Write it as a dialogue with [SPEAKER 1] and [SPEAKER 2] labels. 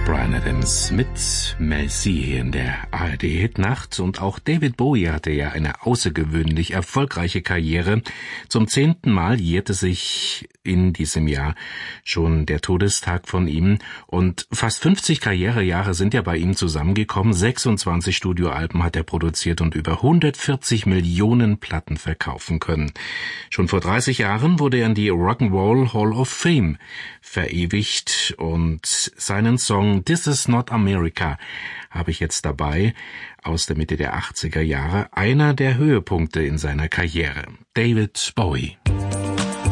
[SPEAKER 1] Bryan Adams mit Merci in der ARD-Hitnacht. Und auch David Bowie hatte ja eine außergewöhnlich erfolgreiche Karriere. Zum 10. Mal jährte sich in diesem Jahr schon der Todestag von ihm. Und fast 50 Karrierejahre sind ja bei ihm zusammengekommen. 26 Studioalben hat er produziert und über 140 Millionen Platten verkaufen können. Schon vor 30 Jahren wurde er in die Rock'n'Roll Hall of Fame verewigt und seinen Song This Is Not America habe ich jetzt dabei, aus der Mitte der 80er Jahre, einer der Höhepunkte in seiner Karriere. David Bowie.